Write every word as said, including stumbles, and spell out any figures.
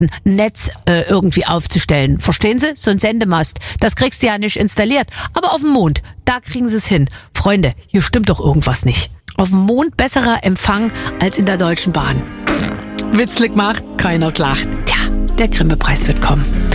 ein Netz äh, irgendwie aufzustellen. Verstehen Sie? So ein Sendemast. Das kriegst du ja nicht installiert. Aber auf dem Mond, da kriegen sie es hin. Freunde, hier stimmt doch irgendwas nicht. Auf dem Mond besserer Empfang als in der Deutschen Bahn. Witzlig gemacht, keiner gelacht. Tja, der Grimme-Preis wird kommen.